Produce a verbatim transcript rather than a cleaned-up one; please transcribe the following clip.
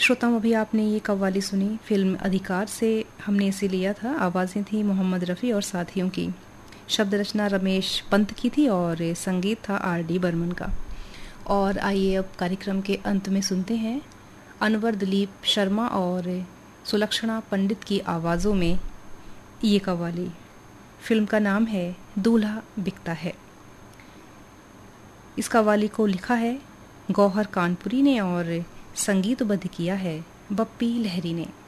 श्रोताओं, अभी आपने ये कव्वाली सुनी फिल्म अधिकार से, हमने इसे लिया था। आवाज़ें थी मोहम्मद रफ़ी और साथियों की, शब्द रचना रमेश पंत की थी और संगीत था आर डी बर्मन का। और आइए अब कार्यक्रम के अंत में सुनते हैं अनवर दिलीप शर्मा और सुलक्षणा पंडित की आवाज़ों में ये कव्वाली। फिल्म का नाम है दूल्हा बिकता है। इस कव्वाली को लिखा है गौहर कानपुरी ने और संगीतबद्ध किया है बप्पी लहरी ने।